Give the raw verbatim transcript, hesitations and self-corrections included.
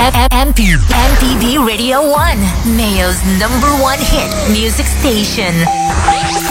M P B Radio one, Mayo's number one hit music station.